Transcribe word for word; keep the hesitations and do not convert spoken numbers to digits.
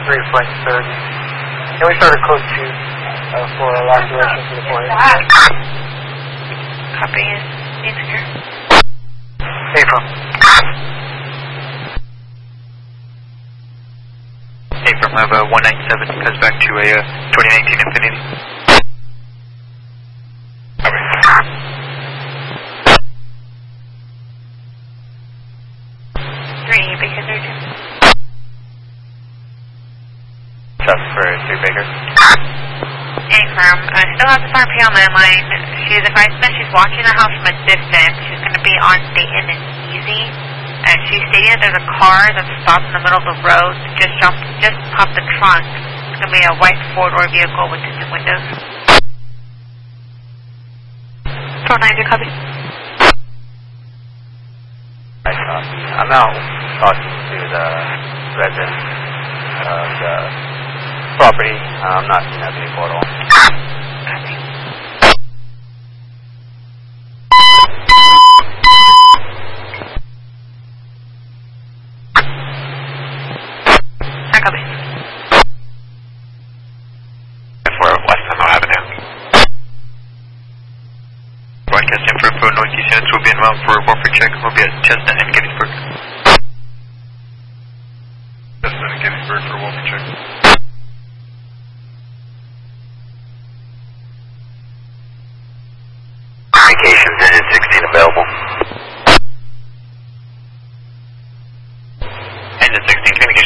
three flight third. And we started code two uh, for last duration for the point. Copy is insecure. April. April, I have a one nine seven, goes back to a uh, twenty nineteen Infinity. Copy. Three, Baker three two. Just for three Baker. Affirm. I still have the R P on landline. She's advised that she's watching the house from a distance. She's going to be on Dayton and Easy. And she stated there's a car that's stopped in the middle of the road. Just jumped, just popped the trunk. It's going to be a white four-door vehicle with tinted windows. four ninety, copy. I copy. I'm out talking to the resident of the property. I'm not seeing that vehicle at all. Copy. I copy. For West Hemel Avenue. Broadcasting for info, Northeast units will be en route for a warfare check. We'll be at Chestnut and Gettysburg. Chestnut and Gettysburg for a warfare check. Communications engine sixteen available. Engine sixteen, communications.